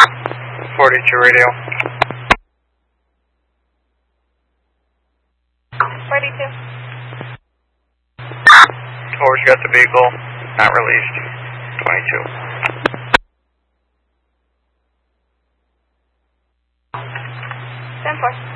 42 radio. 42. Tower's got the vehicle, not released. 22. 10-4.